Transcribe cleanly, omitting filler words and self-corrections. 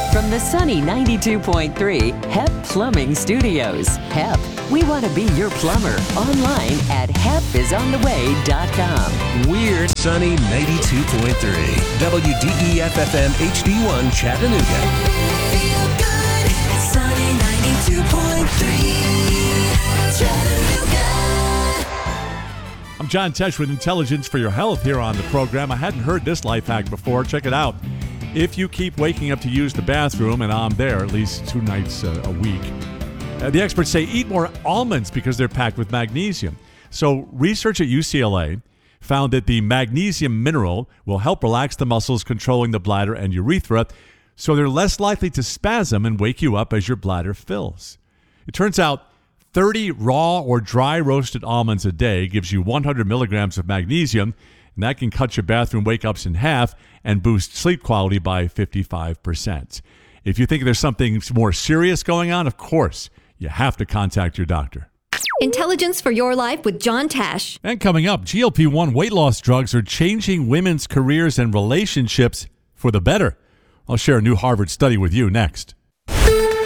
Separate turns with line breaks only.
From the sunny 92.3 HEP Plumbing Studios. HEP, we want to be your plumber. Online at hepisontheway.com.
Weird sunny 92.3 WDEF-FM HD1 Chattanooga.
Feel good, sunny 92.3 Chattanooga.
I'm John Tesh with Intelligence for Your Health here on the program. I hadn't heard this life hack before. Check it out. If you keep waking up to use the bathroom, and I'm there at least 2 nights a week, the experts say eat more almonds because they're packed with magnesium. So research at UCLA found that the magnesium mineral will help relax the muscles controlling the bladder and urethra, so they're less likely to spasm and wake you up as your bladder fills. It turns out 30 raw or dry roasted almonds a day gives you 100 milligrams of magnesium, and that can cut your bathroom wake-ups in half and boost sleep quality by 55%. If you think there's something more serious going on, of course, you have to contact your doctor.
Intelligence for Your Life with John Tesh.
And coming up, GLP-1 weight loss drugs are changing women's careers and relationships for the better. I'll share a new Harvard study with you next.